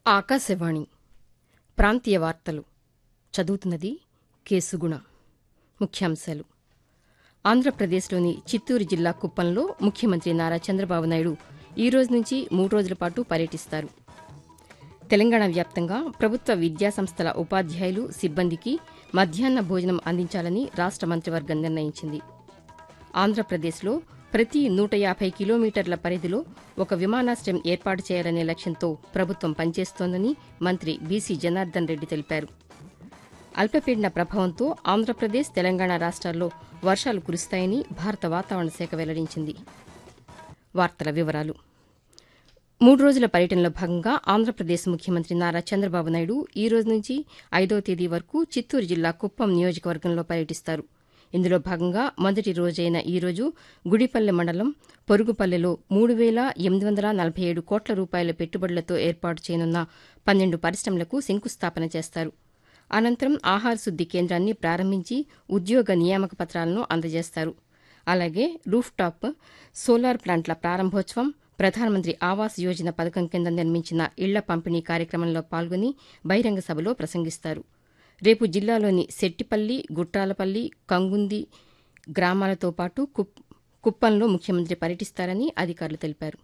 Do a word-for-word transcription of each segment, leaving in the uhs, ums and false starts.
ఆకాశవాణి ప్రాంతీయ వార్తలు చదువుతున్నది కె సుగుణ. ముఖ్యాంశాలు. ఆంధ్రప్రదేశ్లోని చిత్తూరు జిల్లా కుప్పంలో ముఖ్యమంత్రి నారా చంద్రబాబు నాయుడు ఈ రోజు నుంచి మూడు రోజుల పాటు పర్యటిస్తారు. తెలంగాణ వ్యాప్తంగా ప్రభుత్వ విద్యాసంస్థల ఉపాధ్యాయులు, సిబ్బందికి మధ్యాహ్న భోజనం అందించాలని రాష్ట మంత్రివర్గం నిర్ణయించింది. ఆంధ్రప్రదేశ్లో ప్రతి నూట యాభై కిలోమీటర్ల పరిధిలో ఒక విమానాశ్రయం ఏర్పాటు చేయాలనే లక్ష్యంతో ప్రభుత్వం పనిచేస్తోందని మంత్రి బీసీ జనార్దన్ రెడ్డి తెలిపారు. అల్పపీడన ప్రభావంతో ఆంధ్రప్రదేశ్, తెలంగాణ రాష్ట్రాల్లో వర్షాలు కురుస్తాయని భారత వాతావరణ శాఖ వెల్లడించింది. వార్తల వివరాలు. మూడు రోజుల పర్యటనలో భాగంగా ఆంధ్రప్రదేశ్ ముఖ్యమంత్రి నారా చంద్రబాబు నాయుడు ఈ రోజు నుంచి ఐదవ తేదీ వరకు చిత్తూరు జిల్లా కుప్పం నియోజకవర్గంలో పర్యటిస్తారు. ఇందులో భాగంగా మొదటి రోజైన ఈ రోజు గుడిపల్లె మండలం పొరుగుపల్లెలో మూడు వేల ఎనిమిది వందల నలభై ఏడు కోట్ల రూపాయల పెట్టుబడులతో ఏర్పాటు చేయనున్న పన్నెండు పరిశ్రమలకు శంకుస్థాపన చేస్తారు. అనంతరం ఆహార శుద్ది కేంద్రాన్ని ప్రారంభించి ఉద్యోగ నియామక పత్రాలను అందజేస్తారు. అలాగే రూఫ్టాప్ సోలార్ ప్లాంట్ల ప్రారంభోత్సవం, ప్రధానమంత్రి ఆవాస్ యోజన పథకం కింద నిర్మించిన ఇళ్ల పంపిణీ కార్యక్రమంలో పాల్గొని బహిరంగ సభలో ప్రసంగిస్తారు. రేపు జిల్లాలోని శెట్టిపల్లి, గుట్టాలపల్లి, కంగుంది గ్రామాలతో పాటు కుప్పంలో ముఖ్యమంత్రి పర్యటిస్తారని అధికారులు తెలిపారు.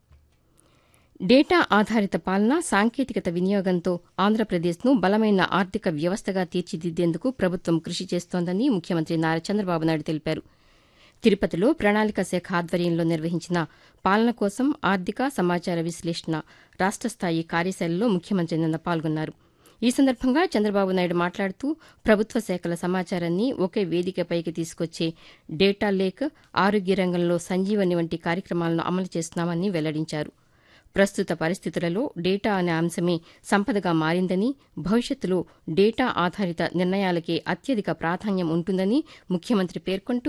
డేటా ఆధారిత పాలన, సాంకేతికత వినియోగంతో ఆంధ్రప్రదేశ్ను బలమైన ఆర్థిక వ్యవస్థగా తీర్చిదిద్దేందుకు ప్రభుత్వం కృషి చేస్తోందని ముఖ్యమంత్రి నారా చంద్రబాబు నాయుడు తెలిపారు. తిరుపతిలో ప్రణాళిక శాఖ ఆధ్వర్యంలో నిర్వహించిన పాలన కోసం ఆర్థిక సమాచార విశ్లేషణ రాష్ట స్థాయి కార్యశాలలో ముఖ్యమంత్రి నిన్న పాల్గొన్నారు. ఈ సందర్భంగా చంద్రబాబు నాయుడు మాట్లాడుతూ ప్రభుత్వ శాఖల సమాచారాన్ని ఒకే వేదికపైకి తీసుకొచ్చే డేటా లేక్, ఆరోగ్య రంగంలో సంజీవని వంటి కార్యక్రమాలను అమలు చేస్తున్నామని వెల్లడించారు. ప్రస్తుత పరిస్థితులలో డేటా అనే అంశమే సంపదగా మారిందని, భవిష్యత్తులో డేటా ఆధారిత నిర్ణయాలకే అత్యధిక ప్రాధాన్యం ఉంటుందని ముఖ్యమంత్రి పేర్కొంటూ,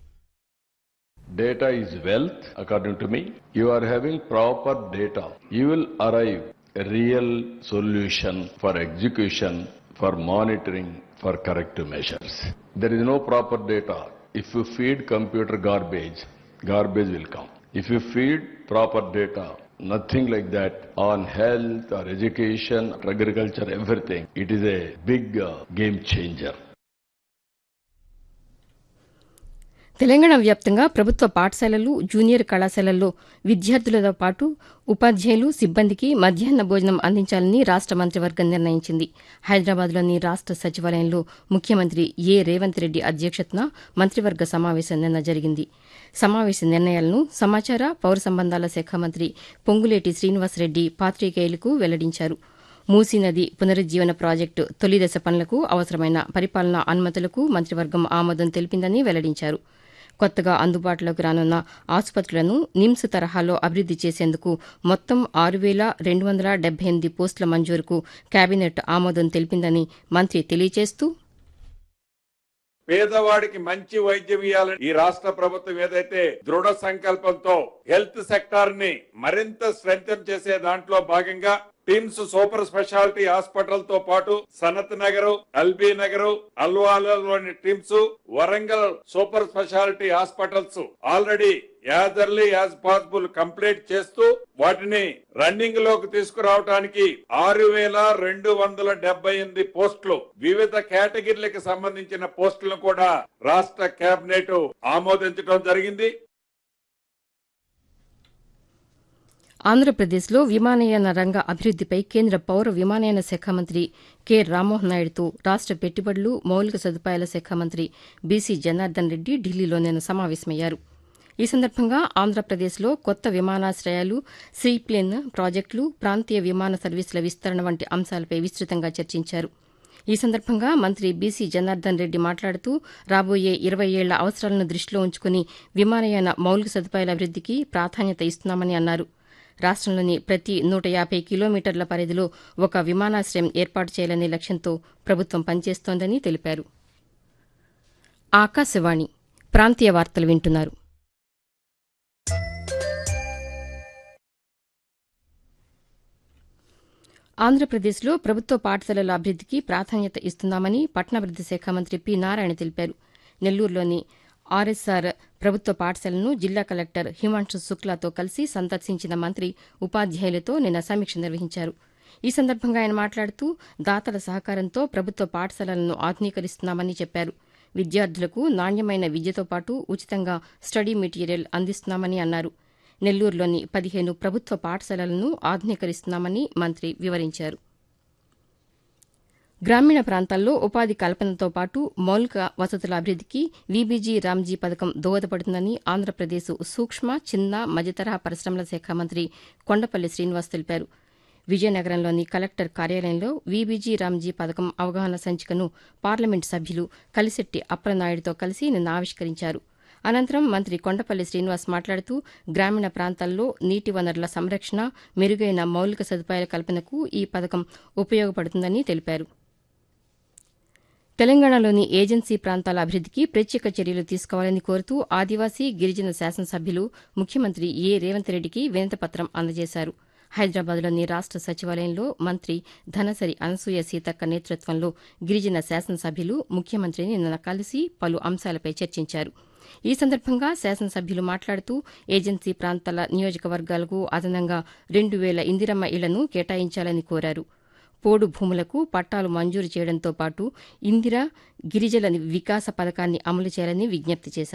Data is wealth, according to me. You are having proper data. You will arrive a real solution for execution, for monitoring, for corrective measures. There is no proper data. If you feed computer garbage, garbage will come. If you feed proper data, nothing like that on health or education, or agriculture, everything, it is a big uh, game changer. Telangana వ్యాప్తంగా ప్రభుత్వ పాఠశాలలు, junior కళాశాలల్లో విద్యార్థులతో పాటు ఉపాధ్యాయులు, సిబ్బందికి మధ్యాహ్న భోజనం అందించాలని రాష్ట మంత్రివర్గం నిర్ణయించింది. హైదరాబాద్లోని రాష్ట సచివాలయంలో ముఖ్యమంత్రి ఏ రేవంత్ రెడ్డి అధ్యక్షతన మంత్రివర్గ సమావేశం నిన్న జరిగింది. సమావేశ నిర్ణయాలను సమాచార, పౌర సంబంధాల శాఖ మంత్రి పొంగులేటి శ్రీనివాసరెడ్డి పాతికేయులకు వెల్లడించారు. మూసీ నది పునరుజ్జీవన ప్రాజెక్టు తొలిదశ పనులకు అవసరమైన పరిపాలనా అనుమతులకు మంత్రివర్గం ఆమోదం తెలిపిందని వెల్లడించారు. కొత్తగా అందుబాటులోకి రానున్న ఆసుపత్రులను నిమ్స్ తరహాలో అభివృద్ది చేసేందుకు మొత్తం ఆరు వేల రెండు వందల డెబ్బై ఎనిమిది పోస్టుల మంజూరుకు కేబినెట్ ఆమోదం తెలిపిందని మంత్రి తెలియజేస్తూ, పేదవాడికి మంచి వైద్యం ఇవ్వాలని ఈ రాష్ట్ర ప్రభుత్వం ఏదైతే దృఢ సంకల్పంతో హెల్త్ సెక్టార్ ని మరింత స్ట్రెంథెన్ చేసే దాంట్లో భాగంగా టిమ్స్ సూపర్ స్పెషాలిటీ హాస్పిటల్ తో పాటు Sanath Nagar, LB Nagar, అల్వాలలోని TIMS, Warangal super speciality hospitals already as early as possible complete చేస్తూ వాటిని రన్నింగ్ లోకి తీసుకురావడానికి ఆరు వేల రెండు వందల డెబ్బై ఎనిమిది పోస్టులు, వివిధ కేటగిరీలకు సంబంధించిన పోస్టులను కూడా రాష్ట్ర కేబినెట్ ఆమోదించడం జరిగింది. ఆంధ్రప్రదేశ్లో విమానయాన రంగ అభివృద్దిపై కేంద్ర పౌర విమానయాన శాఖ మంత్రి కె రామ్మోహన్ నాయుడుతో రాష్ట పెట్టుబడులు, మౌలిక సదుపాయాల శాఖ మంత్రి బీసీ జనార్దన్ రెడ్డి ఢిల్లీలో నిన్న సమావేశమయ్యారు. ఈ సందర్భంగా ఆంధ్రప్రదేశ్లో కొత్త విమానాశ్రయాలు, సీప్లేన్ ప్రాజెక్టులు, ప్రాంతీయ విమాన సర్వీసుల విస్తరణ వంటి అంశాలపై విస్తృతంగా చర్చించారు. ఈ సందర్భంగా మంత్రి బీసీ జనార్దన్ రెడ్డి మాట్లాడుతూ, రాబోయే ఇరవై ఏళ్ల అవసరాలను దృష్టిలో ఉంచుకుని విమానయాన మౌలిక సదుపాయాల అభివృద్దికి ప్రాధాన్యత ఇస్తున్నామని అన్నారు. రాష్టంలోని ప్రతి నూట యాభై కిలోమీటర్ల పరిధిలో ఒక విమానాశ్రయం ఏర్పాటు చేయాలనే లక్ష్యంతో ప్రభుత్వం పనిచేస్తోందని తెలిపారు. ఆకాశవాణి ప్రాంతీయ వార్తలు వింటున్నారు. ఆంధ్రప్రదేశ్లో ప్రభుత్వ పాఠశాలల అభివృద్దికి ప్రాధాన్యత ఇస్తున్నామని పట్టణాభివృద్ది శాఖ మంత్రి పి నారాయణ తెలిపారు. నెల్లూరులోని ఆర్ఎస్ఆర్ ప్రభుత్వ పాఠశాలను జిల్లా కలెక్టర్ హిమాంశు శుక్లాతో కలిసి సందర్శించిన మంత్రి ఉపాధ్యాయులతో నిన్న సమీక్ష నిర్వహించారు. ఈ సందర్భంగా ఆయన మాట్లాడుతూ దాతల సహకారంతో ప్రభుత్వ పాఠశాలలను ఆధునీకరిస్తున్నామని చెప్పారు. విద్యార్థులకు నాణ్యమైన విద్యతో పాటు ఉచితంగా స్టడీ మెటీరియల్ అందిస్తున్నామని అన్నారు. నెల్లూరులోని పదిహేను ప్రభుత్వ పాఠశాలలను ఆధునీకరిస్తున్నామని మంత్రి వివరించారు. గ్రామీణ ప్రాంతాల్లో ఉపాధి కల్పనతో పాటు మౌలిక వసతుల అభివృద్దికి వీబీజీ రామ్జీ పథకం దోహదపడుతుందని ఆంధ్రప్రదేశ్ సూక్ష్మ, చిన్న, మధ్యతరహా పరిశ్రమల శాఖ మంత్రి కొండపల్లి శ్రీనివాస్ తెలిపారు. విజయనగరంలోని కలెక్టర్ కార్యాలయంలో వీబీజీ రామ్జీ పథకం అవగాహన సంచికను పార్లమెంటు సభ్యులు కలిశెట్టి అప్పలనాయుడుతో కలిసి నిన్న ఆవిష్కరించారు. అనంతరం మంత్రి కొండపల్లి శ్రీనివాస్ మాట్లాడుతూ గ్రామీణ ప్రాంతాల్లో నీటి వనరుల సంరక్షణ, మెరుగైన మౌలిక సదుపాయాల కల్పనకు ఈ పథకం ఉపయోగపడుతుందని తెలిపారు. తెలంగాణలోని ఏజెన్సీ ప్రాంతాల అభివృద్దికి ప్రత్యేక చర్యలు తీసుకోవాలని కోరుతూ ఆదివాసీ, గిరిజన శాసనసభ్యులు ముఖ్యమంత్రి ఏ రేవంత్ రెడ్డికి వినతిపత్రం అందజేశారు. హైదరాబాద్లోని రాష్ట సచివాలయంలో మంత్రి ధనసరి అనసూయ సీతక్క నేతృత్వంలో గిరిజన శాసనసభ్యులు ముఖ్యమంత్రిని నిన్న కలిసి పలు అంశాలపై చర్చించారు. ఈ సందర్భంగా శాసనసభ్యులు మాట్లాడుతూ ఏజెన్సీ ప్రాంతాల నియోజకవర్గాలకు అదనంగా రెండు వేల ఇందిరమ్మ ఇళ్లను కేటాయించాలని కోరారు. పోడు భూములకు పట్టాలు మంజూరు చేయడంతో పాటు ఇందిర, గిరిజల వికాస పథకాన్ని అమలు చేయాలని విజ్ఞప్తి చేశారు.